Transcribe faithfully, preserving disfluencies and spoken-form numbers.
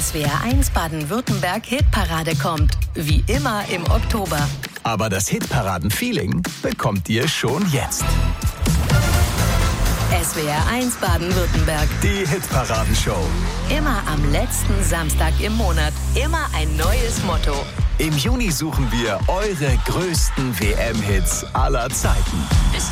S W R eins Baden-Württemberg Hitparade kommt. Wie immer im Oktober. Aber das Hitparaden-Feeling bekommt ihr schon jetzt. S W R eins Baden-Württemberg. Die Hitparadenshow. Immer am letzten Samstag im Monat. Immer ein neues Motto. Im Juni suchen wir eure größten W M-Hits aller Zeiten.